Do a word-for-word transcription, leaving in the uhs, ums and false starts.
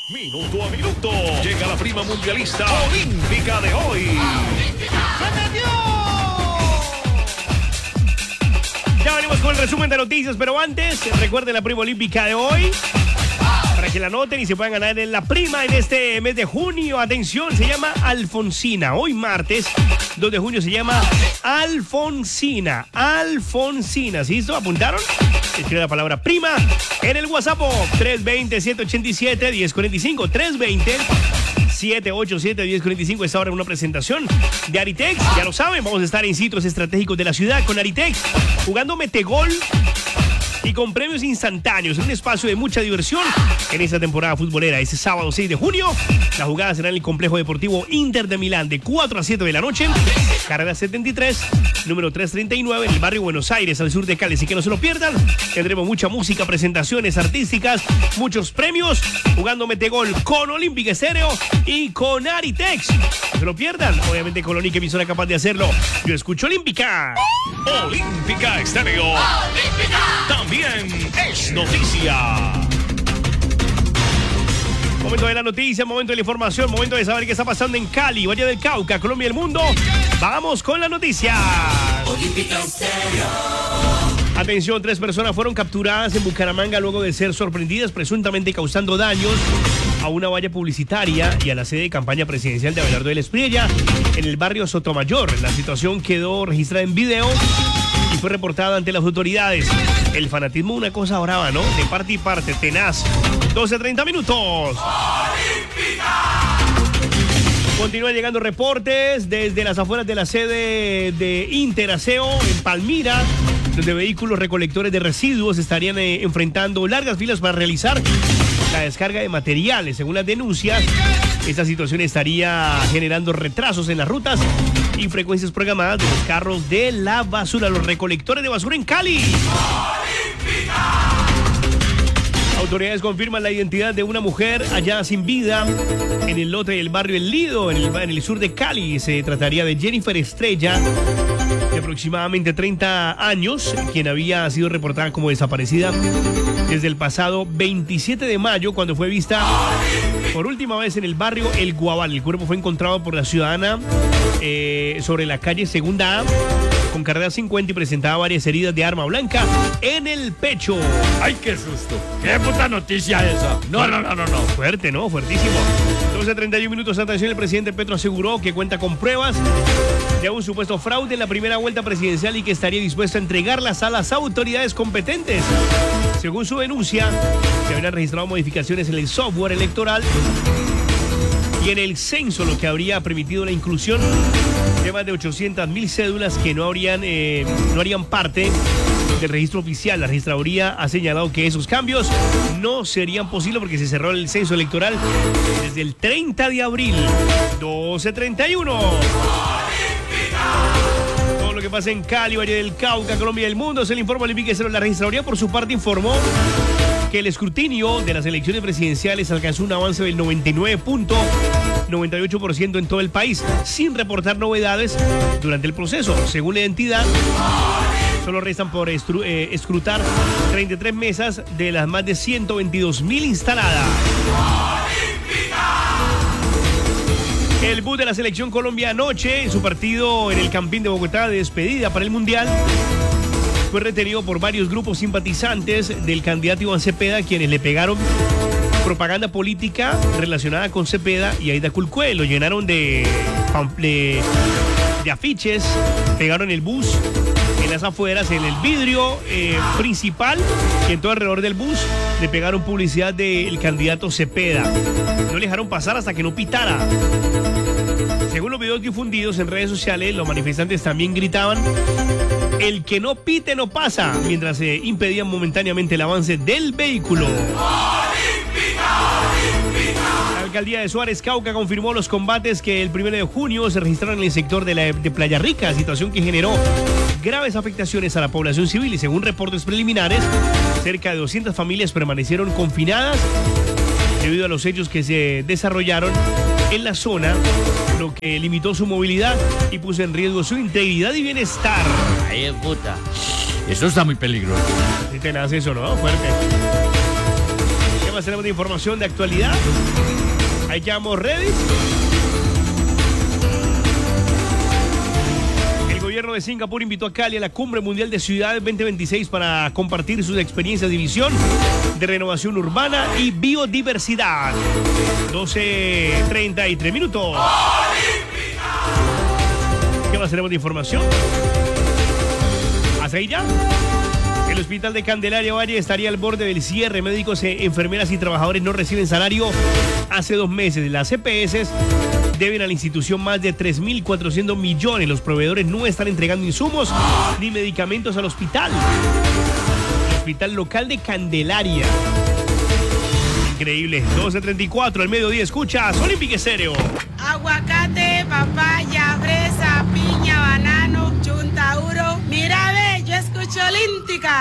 Minuto a minuto. Llega la prima mundialista olímpica de hoy. ¡Se metió! Ya venimos con el resumen de noticias, pero antes, recuerden la prima olímpica de hoy. Para que la anoten y se puedan ganar en la prima en este mes de junio. Atención, se llama Alfonsina. Hoy martes, dos de junio, se llama Alfonsina. Alfonsina. ¿Sí? ¿Esto apuntaron? Escribe la palabra prima en el WhatsApp tres dos cero, siete ocho siete, uno cero cuatro cinco. tres dos cero, siete ocho siete, uno cero cuatro cinco. Esta hora una presentación de Aritex. Ya lo saben, vamos a estar en sitios estratégicos de la ciudad con Aritex, jugando metegol y con premios instantáneos en un espacio de mucha diversión en esta temporada futbolera. Este sábado seis de junio, la jugada será en el Complejo Deportivo Inter de Milán de cuatro a siete de la noche, carrera setenta y tres, número trescientos treinta y nueve, en el barrio Buenos Aires, al sur de Cali. Así que no se lo pierdan. Tendremos mucha música, presentaciones artísticas, muchos premios, jugando metegol con Olímpica Estéreo y con Aritex. No se lo pierdan. Obviamente con la única emisora capaz de hacerlo. Yo escucho Olímpica. Olímpica Estéreo. Olímpica. También es noticia. Momento de la noticia, momento de la información, momento de saber qué está pasando en Cali, Valle del Cauca, Colombia y el mundo. Vamos con la noticia. Olímpica Estéreo. Atención, tres personas fueron capturadas en Bucaramanga luego de ser sorprendidas presuntamente causando daños a una valla publicitaria y a la sede de campaña presidencial de Abelardo de la Espriella en el barrio Sotomayor. La situación quedó registrada en video y fue reportada ante las autoridades. El fanatismo, una cosa brava, ¿no? De parte y parte, tenaz. doce treinta minutos. ¡Olímpica! Continúan llegando reportes desde las afueras de la sede de Interaseo en Palmira, donde vehículos recolectores de residuos estarían eh, enfrentando largas filas para realizar la descarga de materiales. Según las denuncias, esta situación estaría generando retrasos en las rutas y frecuencias programadas de los carros de la basura, los recolectores de basura en Cali. ¡Olímpica! Autoridades confirman la identidad de una mujer hallada sin vida en el lote del barrio El Lido, en el, en el sur de Cali. Se trataría de Jennifer Estrella, de aproximadamente treinta años, quien había sido reportada como desaparecida desde el pasado veintisiete de mayo, cuando fue vista por última vez en el barrio El Guabal. El cuerpo fue encontrado por la ciudadana eh, sobre la calle Segunda A, con carrera cincuenta, y presentaba varias heridas de arma blanca en el pecho. ¡Ay, qué susto! ¡Qué puta noticia esa! No, no, no, no, no. Fuerte, ¿no? Fuertísimo. doce treinta y uno minutos. Atención, el presidente Petro aseguró que cuenta con pruebas de un supuesto fraude en la primera vuelta presidencial y que estaría dispuesto a entregarlas a las autoridades competentes. Según su denuncia, se habrían registrado modificaciones en el software electoral y en el censo, lo que habría permitido la inclusión de más de ochocientas mil cédulas que no habrían, eh, no harían parte del registro oficial. La registraduría ha señalado que esos cambios no serían posibles porque se cerró el censo electoral desde el treinta de abril. doce treinta y uno. Todo lo que pasa en Cali, Valle del Cauca, Colombia y el mundo se le informa al Olímpica Estéreo. La registraduría, por su parte, informó que el escrutinio de las elecciones presidenciales alcanzó un avance del noventa y nueve punto noventa y ocho por ciento en todo el país, sin reportar novedades durante el proceso. Según la entidad, solo restan por estru- eh, escrutar treinta y tres mesas de las más de ciento veintidós mil instaladas. El bus de la selección Colombia anoche, en su partido en el Campín de Bogotá de despedida para el Mundial, fue retenido por varios grupos simpatizantes del candidato Iván Cepeda, quienes le pegaron propaganda política relacionada con Cepeda y Aida Culcué. Lo llenaron de, de, de afiches, pegaron el bus en las afueras, en el vidrio eh, principal y en todo alrededor del bus le pegaron publicidad del candidato Cepeda. No le dejaron pasar hasta que no pitara. Según los videos difundidos en redes sociales, los manifestantes también gritaban: "El que no pite no pasa", mientras se eh, impedían momentáneamente el avance del vehículo. La alcaldía de Suárez, Cauca, confirmó los combates que el primero de junio se registraron en el sector de, la, de Playa Rica, situación que generó graves afectaciones a la población civil, y según reportes preliminares, cerca de doscientas familias permanecieron confinadas debido a los hechos que se desarrollaron en la zona, lo que limitó su movilidad y puso en riesgo su integridad y bienestar. Ay, puta. Eso está muy peligroso. Si te nace eso, ¿no? Fuerte. más tenemos de información de actualidad? Ahí quedamos ready. El gobierno de Singapur invitó a Cali a la Cumbre Mundial de Ciudades veinte veintiséis para compartir sus experiencias de visión, de renovación urbana y biodiversidad. doce treinta y tres minutos. ¿Qué más tenemos de información? ¿Hasta ahí ya? El hospital de Candelaria Valle estaría al borde del cierre. Médicos, enfermeras y trabajadores no reciben salario hace dos meses. Las E P S deben a la institución más de tres mil cuatrocientos millones. Los proveedores no están entregando insumos ni medicamentos al hospital. El hospital local de Candelaria. Increíble. doce treinta y cuatro al mediodía. Escuchas Olympic Estéreo. Aguacate, papaya, fresa, piña, banano, chuntauro. Mira, ve, yo escucho Olímpica.